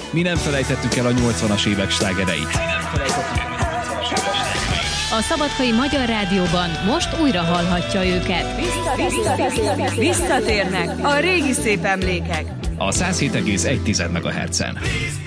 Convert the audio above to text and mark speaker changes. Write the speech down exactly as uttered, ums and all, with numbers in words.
Speaker 1: Mi nem felejtettük el a nyolcvanas évek slágereit.
Speaker 2: A Szabadkai Magyar Rádióban most újra hallhatja őket.
Speaker 3: Visszatérnek, visszatérnek a régi szép emlékek.
Speaker 1: A száz hét egész egy megahertzen.